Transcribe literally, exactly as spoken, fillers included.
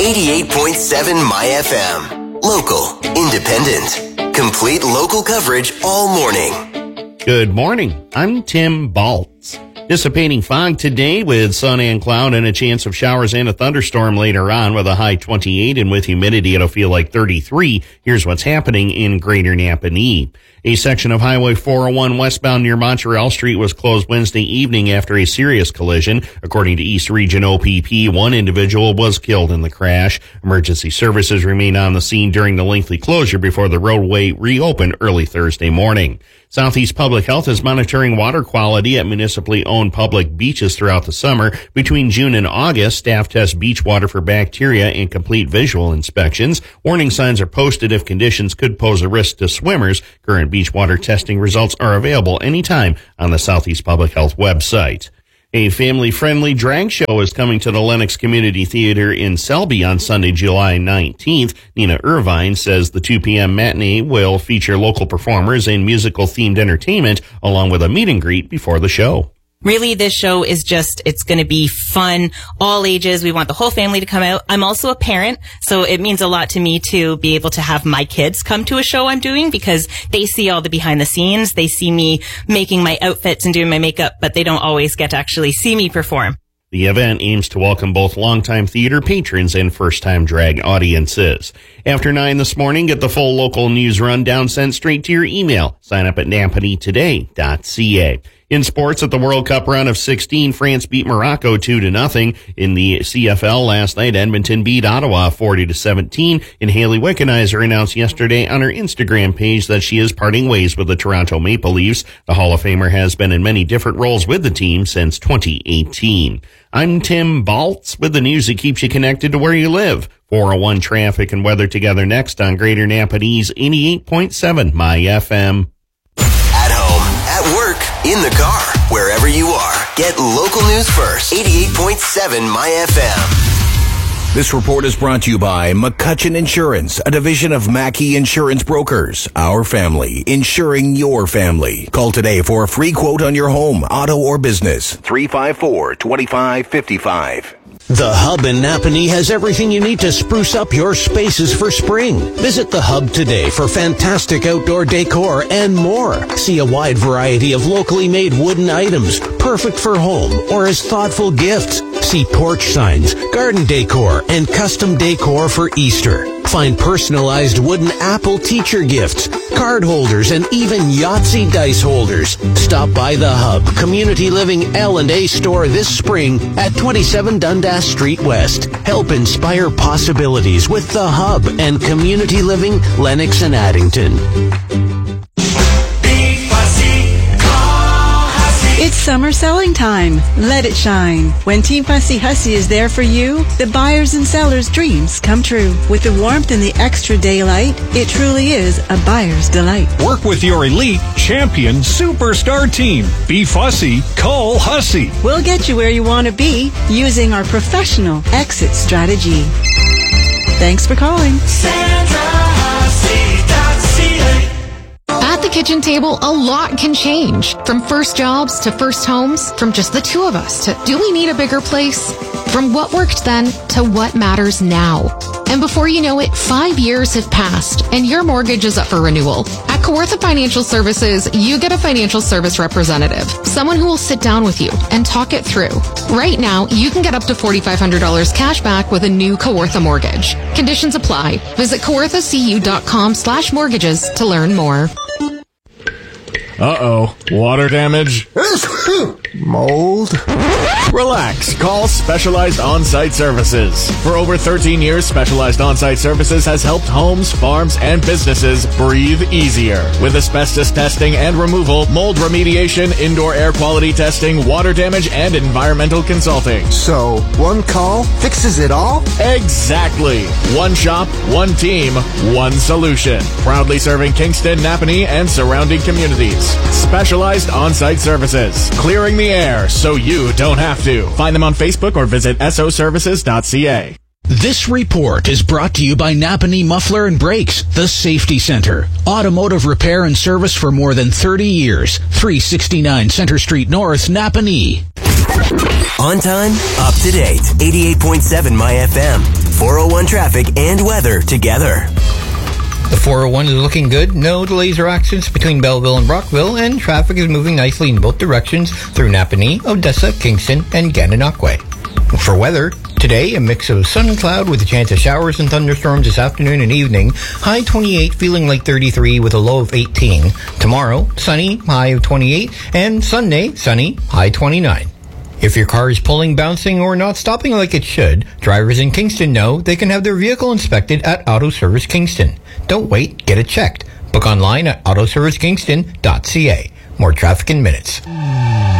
eighty-eight point seven My F M. Local, independent, complete local coverage all morning. Good morning. I'm Tim Baltz. Dissipating fog today with sun and cloud and a chance of showers and a thunderstorm later on with a high twenty-eight, and with humidity it'll feel like thirty-three. Here's what's happening in Greater Napanee. A section of Highway four oh one westbound near Montreal Street was closed Wednesday evening after a serious collision. According to East Region O P P, one individual was killed in the crash. Emergency services remained on the scene during the lengthy closure before the roadway reopened early Thursday morning. Southeast Public Health is monitoring water quality at municipally owned public beaches throughout the summer. Between June and August, staff test beach water for bacteria and complete visual inspections. Warning signs are posted if conditions could pose a risk to swimmers. Current beach water testing results are available anytime on the Southeast Public Health website. A family-friendly drag show is coming to the Lennox Community Theater in Selby on Sunday, July nineteenth. Nina Irvine says the two p.m. matinee will feature local performers and musical-themed entertainment, along with a meet and greet before the show. Really, this show is just, it's going to be fun, all ages. We want the whole family to come out. I'm also a parent, so it means a lot to me to be able to have my kids come to a show I'm doing, because they see all the behind the scenes. They see me making my outfits and doing my makeup, but they don't always get to actually see me perform. The event aims to welcome both longtime theater patrons and first-time drag audiences. After nine this morning, get the full local news rundown sent straight to your email. Sign up at napanee today dot c a. In sports, at the World Cup round of sixteen, France beat Morocco two to nothing. In the C F L last night, Edmonton beat Ottawa forty to seventeen. And Haley Wickenheiser announced yesterday on her Instagram page that she is parting ways with the Toronto Maple Leafs. The Hall of Famer has been in many different roles with the team since twenty eighteen. I'm Tim Baltz with the news that keeps you connected to where you live. four oh one traffic and weather together next on Greater Napanee's eighty-eight point seven My F M. At home, at work, in the car, wherever you are. Get local news first. eighty-eight point seven My F M. This report is brought to you by McCutcheon Insurance, a division of Mackey Insurance Brokers. Our family, insuring your family. Call today for a free quote on your home, auto, or business. three five four, two five five five. The Hub in Napanee has everything you need to spruce up your spaces for spring. Visit the Hub today for fantastic outdoor decor and more. See a wide variety of locally made wooden items, perfect for home or as thoughtful gifts. See porch signs, garden decor, and custom decor for Easter. Find personalized wooden apple teacher gifts, card holders, and even Yahtzee dice holders. Stop by the Hub Community Living L and A store this spring at twenty-seven Dundas Street West. Help inspire possibilities with the Hub and Community Living Lennox and Addington. It's summer selling time. Let it shine. When Team Fussy Hussy is there for you, the buyers and sellers' dreams come true. With the warmth and the extra daylight, it truly is a buyer's delight. Work with your elite, champion, superstar team. Be fussy, call Hussy. We'll get you where you want to be using our professional exit strategy. Thanks for calling. Sandra Hussy dot c a. At the kitchen table, a lot can change. From first jobs to first homes, from just the two of us to do we need a bigger place? From what worked then to what matters now. And before you know it, five years have passed and your mortgage is up for renewal. At Kawartha Financial Services, you get a financial service representative, someone who will sit down with you and talk it through. Right now, you can get up to four thousand five hundred dollars cash back with a new Kawartha mortgage. Conditions apply. Visit kawarthacu.com slash mortgages to learn more. Uh-oh. Water damage? Mold? Relax. Call Specialized On-Site Services. For over thirteen years, Specialized On-Site Services has helped homes, farms, and businesses breathe easier. With asbestos testing and removal, mold remediation, indoor air quality testing, water damage, and environmental consulting. So, one call fixes it all? Exactly. One shop, one team, one solution. Proudly serving Kingston, Napanee, and surrounding communities. Specialized On-Site Services. Clearing the air so you don't have to. Find them on Facebook or visit s o services dot c a. This report is brought to you by Napanee Muffler and Brakes, the Safety Center. Automotive repair and service for more than thirty years. three sixty-nine Center Street North, Napanee. On time, up to date. eighty-eight point seven My F M. four oh one traffic and weather together. The four oh one is looking good. No delays or accidents between Belleville and Brockville, and traffic is moving nicely in both directions through Napanee, Odessa, Kingston, and Gananoque. For weather, today a mix of sun and cloud with a chance of showers and thunderstorms this afternoon and evening. High twenty-eight, feeling like thirty-three with a low of eighteen. Tomorrow, sunny, high of twenty-eight, and Sunday, sunny, high twenty-nine. If your car is pulling, bouncing, or not stopping like it should, drivers in Kingston know they can have their vehicle inspected at Auto Service Kingston. Don't wait, get it checked. Book online at auto service kingston dot c a. More traffic in minutes.